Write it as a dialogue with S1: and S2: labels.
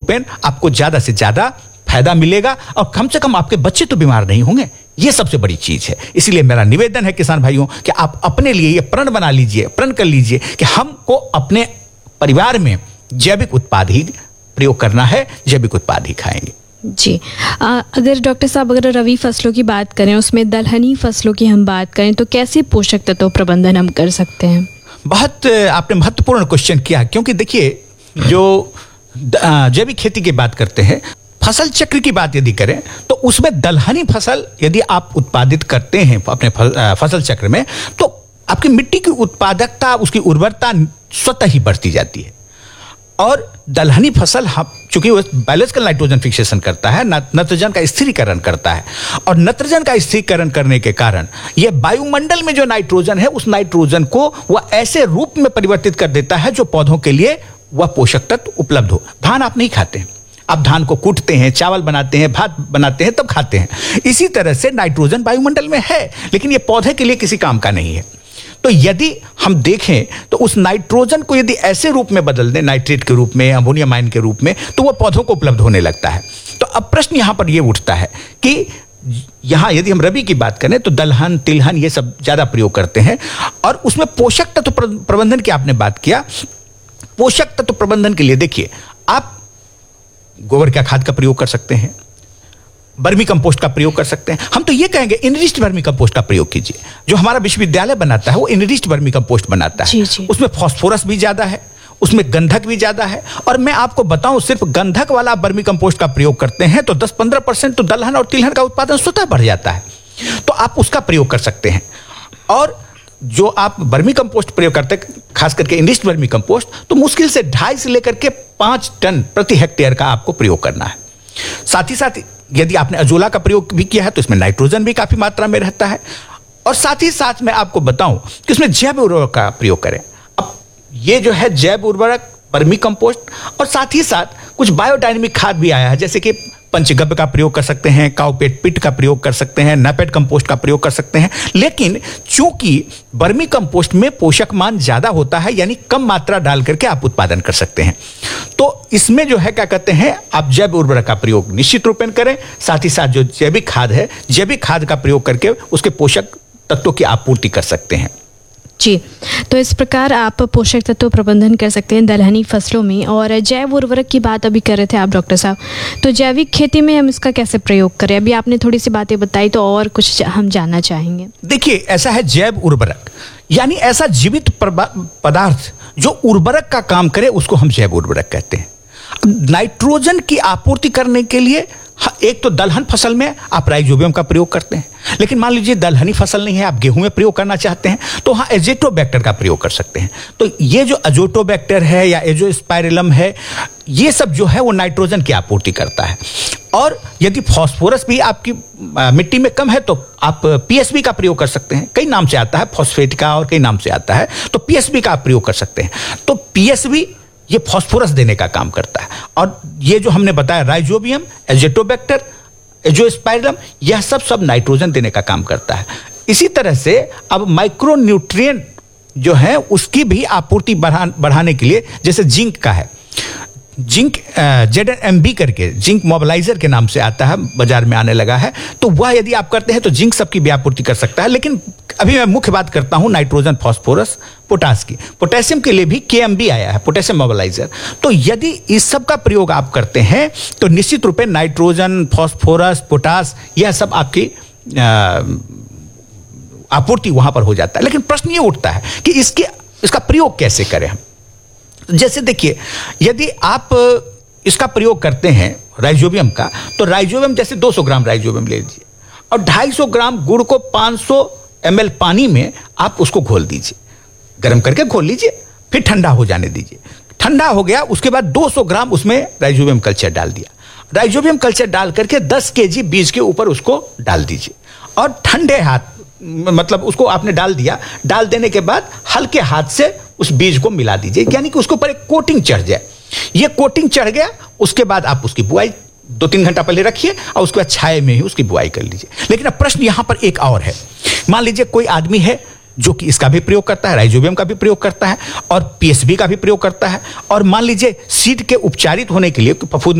S1: रूपेण आपको ज्यादा से ज्यादा फायदा मिलेगा और कम से कम आपके बच्चे तो बीमार नहीं होंगे। ये सबसे बड़ी चीज है। इसलिए मेरा निवेदन है किसान भाइयों कि आप अपने लिए ये प्रण बना लीजिए, प्रण कर लीजिए कि हमको अपने परिवार में जैविक उत्पाद ही प्रयोग करना है, जैविक उत्पाद ही खाएंगे।
S2: जी, अगर डॉक्टर साहब अगर रबी फसलों की बात करें, उसमें दलहनी फसलों की हम बात करें, तो कैसे पोषक तत्व प्रबंधन हम कर सकते हैं?
S1: बहुत आपने महत्वपूर्ण क्वेश्चन किया, क्योंकि देखिए जो जैविक खेती की बात करते हैं, फसल चक्र की बात यदि करें तो उसमें दलहनी फसल यदि आप उत्पादित करते हैं अपने फसल चक्र में, तो आपकी मिट्टी की उत्पादकता, उसकी उर्वरता स्वतः ही बढ़ती जाती है। और दलहनी फसल चूंकि वो बायोलॉजिकल नाइट्रोजन फिक्सेशन करता है, नत्रजन का स्थिरीकरण करता है, और नत्रजन का स्थिरीकरण करने के कारण यह वायुमंडल में जो नाइट्रोजन है उस नाइट्रोजन को वह ऐसे रूप में परिवर्तित कर देता है जो पौधों के लिए वह पोषक तत्व उपलब्ध हो। धान आप नहीं खाते हैं, आप धान को कूटते हैं, चावल बनाते हैं, भात बनाते हैं, तब खाते हैं। इसी तरह से नाइट्रोजन वायुमंडल में है, लेकिन यह पौधे के लिए किसी काम का नहीं है। तो यदि हम देखें तो उस नाइट्रोजन को यदि ऐसे रूप में बदल दें, नाइट्रेट के रूप में, अमोनियम आयन के रूप में, तो वह पौधों को उपलब्ध होने लगता है। तो अब प्रश्न यहां पर यह उठता है कि यहां यदि हम रबी की बात करें तो दलहन, तिलहन ये सब ज्यादा प्रयोग करते हैं, और उसमें पोषक तत्व प्रबंधन की आपने बात किया। पोषक तत्व प्रबंधन के लिए देखिए, आप गोबर का खाद का प्रयोग कर सकते हैं, वर्मी कंपोस्ट का प्रयोग कर सकते हैं। हम तो ये कहेंगे इनरिच्ड वर्मी कंपोस्ट का प्रयोग कीजिए। जो हमारा विश्वविद्यालय बनाता है वो इनरिच्ड वर्मी कंपोस्ट बनाता है।
S2: जी।
S1: उसमें फास्फोरस भी ज्यादा है, उसमें गंधक भी ज्यादा है, और मैं आपको बताऊं सिर्फ गंधक वाला वर्मी कंपोस्ट का प्रयोग करते हैं तो 10-15% तो दलहन और तिलहन का उत्पादन स्वतः बढ़ जाता है। तो आप उसका प्रयोग कर सकते हैं। और जो आप वर्मी कंपोस्ट प्रयोग करते हैं, खास करके इनरिच्ड वर्मी कंपोस्ट, तो मुश्किल से 2.5 से लेकर के 5 टन प्रति हेक्टेयर का आपको प्रयोग करना है। साथ ही साथ यदि आपने अजोला का प्रयोग भी किया है तो इसमें नाइट्रोजन भी काफी मात्रा में रहता है। और साथ ही साथ मैं आपको बताऊं कि इसमें जैव उर्वरक का प्रयोग करें। अब ये जो है जैव उर्वरक, वर्मी कंपोस्ट, और साथ ही साथ कुछ बायोडायनेमिक खाद भी आया है, जैसे कि पंचगव्य का प्रयोग कर सकते हैं, काउपेट पिट का प्रयोग कर सकते हैं, नैपेट कंपोस्ट का प्रयोग कर सकते हैं। लेकिन चूंकि वर्मी कंपोस्ट में पोषक मान ज्यादा होता है, यानी कम मात्रा डाल करके आप उत्पादन कर सकते हैं, तो इसमें जो है क्या कहते हैं, आप जैव उर्वरक का प्रयोग निश्चित रूप में करें। साथ ही साथ जो जैविक खाद है, जैविक खाद का प्रयोग करके उसके पोषक तत्वों की आपूर्ति कर सकते हैं।
S2: जी, तो इस प्रकार आप पोषक तत्व प्रबंधन कर सकते हैं दलहनी फसलों में। और जैव उर्वरक की बात अभी कर रहे थे आप डॉक्टर साहब, तो जैविक खेती में हम इसका कैसे प्रयोग करें? अभी आपने थोड़ी सी बातें बताई, तो और कुछ हम जानना चाहेंगे।
S1: देखिए, ऐसा है जैव उर्वरक, यानी ऐसा जीवित पदार्थ जो उर्वरक का काम करे उसको हम जैव उर्वरक कहते हैं। नाइट्रोजन की आपूर्ति करने के लिए एक तो दलहन फसल में आप राइजोबियम का प्रयोग करते हैं, लेकिन मान लीजिए दलहनी फसल नहीं है, आप गेहूं में प्रयोग करना चाहते हैं, तो हाँ एज़ोटोबैक्टर का प्रयोग कर सकते हैं। तो ये जो एज़ोटोबैक्टर है या एज़ोस्पाइरिलम है, ये सब जो है वो नाइट्रोजन की आपूर्ति करता है। और यदि फास्फोरस भी आपकी मिट्टी में कम है तो आप पीएसबी का प्रयोग कर सकते हैं। कई नाम से आता है, फॉस्फेट का और कई नाम से आता है, तो पीएसबी का आप प्रयोग कर सकते हैं। तो पीएसबी ये फास्फोरस देने का काम करता है। और ये जो हमने बताया राइजोबियम, एज़ोटोबैक्टर, एज़ोस्पाइरिलम, यह सब नाइट्रोजन देने का काम करता है। इसी तरह से अब माइक्रो न्यूट्रिएंट जो है उसकी भी आपूर्ति बढ़ाने के लिए, जैसे जिंक का है, जिंक ZNMB करके जिंक मोबिलाइजर के नाम से आता है, बाजार में आने लगा है, तो वह यदि आप करते हैं तो जिंक सबकी भी आपूर्ति कर सकता है। लेकिन अभी मैं मुख्य बात करता हूं नाइट्रोजन, फास्फोरस, पोटास की। पोटेशियम के लिए भी KMB आया है, पोटेशियम मोबिलाइजर। तो यदि इस सब का प्रयोग आप करते हैं तो निश्चित रूप से नाइट्रोजन, फास्फोरस, पोटास, यह सब आपकी आपूर्ति वहां पर हो जाता है। लेकिन प्रश्न ये उठता है कि इसका प्रयोग कैसे करें हम? जैसे देखिए, यदि आप इसका प्रयोग करते हैं राइजोबियम का, तो राइजोबियम जैसे 200 ग्राम राइजोबियम ले लीजिए और 250 ग्राम गुड़ को 500 ml पानी में आप उसको घोल दीजिए, गर्म करके घोल लीजिए, फिर ठंडा हो जाने दीजिए। ठंडा हो गया, उसके बाद 200 ग्राम उसमें राइजोबियम कल्चर डाल दिया। राइजोबियम कल्चर डाल करके 10 kg बीज के ऊपर उसको डाल दीजिए और ठंडे हाथ, मतलब उसको आपने डाल दिया, डाल देने के बाद हल्के हाथ से उस बीज को मिला दीजिए, यानी कि उसके ऊपर एक कोटिंग चढ़ जाए। ये कोटिंग चढ़ गया, उसके बाद आप उसकी बुआई 2-3 घंटा पहले रखिए और उसके बाद छाये में ही उसकी बुआई कर लीजिए। लेकिन अब प्रश्न यहां पर एक और है, मान लीजिए कोई आदमी है जो कि इसका भी प्रयोग करता है, राइजोबियम का भी प्रयोग करता है और पीएसबी का भी प्रयोग करता है, और मान लीजिए सीड के उपचारित होने के लिए फफूंद